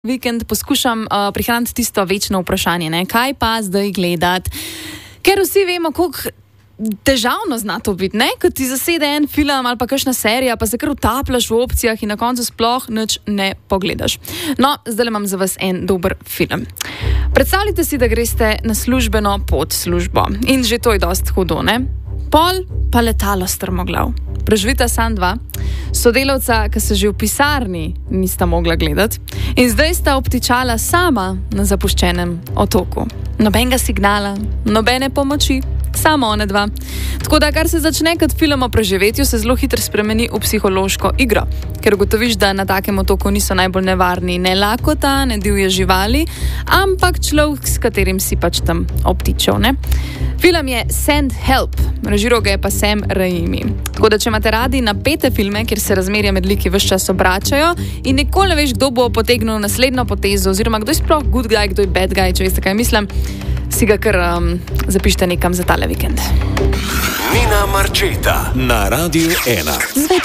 Vikend poskušam prihraniti tisto večno vprašanje, ne? Kaj pa zdaj gledati? Ker vsi vemo, koliko težavno zna to biti, ne? Ko ti zasede en film ali pa kakšna serija, pa se kar utapljaš v opcijah in na koncu sploh nič ne pogledaš. No, zdaj imam za vas en dober film. Predstavljajte si, da greste na službeno pot službo in že to je dost hudo, ne? Pol pa letalo strmoglav. Preživita sam dva, sodelavca, ki se že v pisarni nista mogla gledati in zdaj sta obtičala sama na zapuščenem otoku. Nobenega signala, nobene pomoči, samo one dva. Tako da, kar se začne kot film o preživetju, se zelo hitro spremeni v psihološko igro, ker ugotoviš, da na takem otoku niso najbolj nevarni ne lakota, ne divje živali, ampak človek, s katerim si pač tam obtičal, ne? Film je Send Help, režiral ga je pa Sam Raimi. Tako da, če imate radi napete filme, kjer se razmerja med liki ves čas obračajo in nikoli ne veš, kdo bo potegnil naslednjo potezo, oziroma kdo je sploh good guy, kdo je bad guy, če veste, kaj mislim, si ga kar zapišite nekam za tale vikend. Nina Marčeta na Radiu 1.